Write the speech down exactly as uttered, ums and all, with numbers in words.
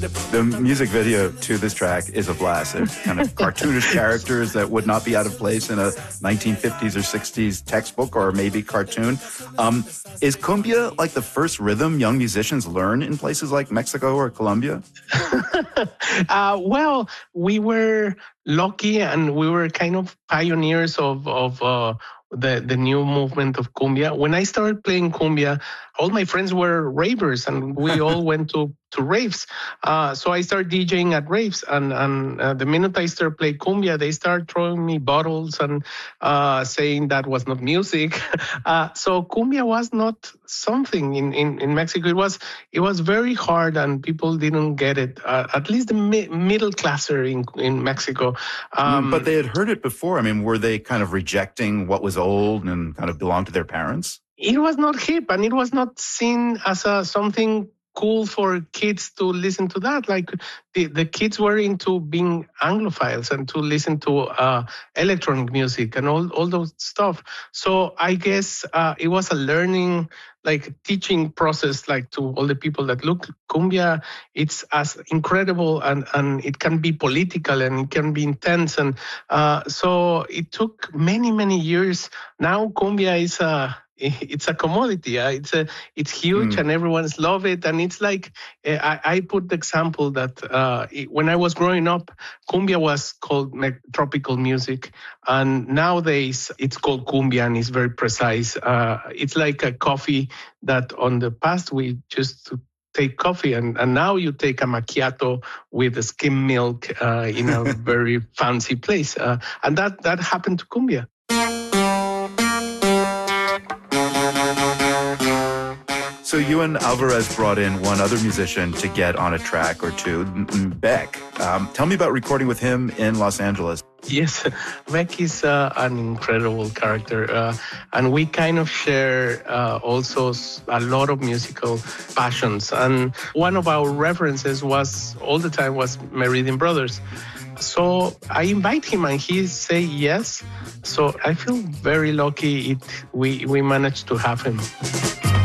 The music video to this track is a blast. They're kind of cartoonish characters that would not be out of place in a nineteen fifties or sixties textbook or maybe cartoon. Um, is cumbia like the first rhythm young musicians learn in places like Mexico or Colombia? uh, well, we were lucky and we were kind of pioneers of, of uh, the, the new movement of cumbia. When I started playing cumbia, all my friends were ravers and we all went to, to raves. Uh, so I started DJing at raves, and, and uh, the minute I started playing cumbia, they started throwing me bottles and uh, saying that was not music. uh, so cumbia was not something in, in, in Mexico. It was it was very hard and people didn't get it, uh, at least the mi- middle classer in, in Mexico. Um, but they had heard it before. I mean, were they kind of rejecting what was old and kind of belonged to their parents? It was not hip and it was not seen as a, something cool for kids to listen to that. Like the, the kids were into being Anglophiles and to listen to uh, electronic music and all, all those stuff. So I guess uh, it was a learning, like teaching process, like to all the people that look, cumbia, it's as incredible and, and it can be political and it can be intense. And uh, so it took many, many years. Now cumbia is a, it's a commodity. Uh, it's a, it's huge, mm. and everyone's love it. And it's like uh, I, I put the example that uh, it, when I was growing up, cumbia was called me- tropical music, and nowadays it's called cumbia, and it's very precise. Uh, it's like a coffee that on the past we just take coffee, and, and now you take a macchiato with a skim milk uh, in a very fancy place, uh, and that that happened to cumbia. So you and Alvarez brought in one other musician to get on a track or two, Beck. Um, tell me about recording with him in Los Angeles. Yes, Beck is uh, an incredible character. Uh, and we kind of share uh, also a lot of musical passions. And one of our references was, all the time, was Meridian Brothers. So I invite him and he say yes. So I feel very lucky it, we, we managed to have him.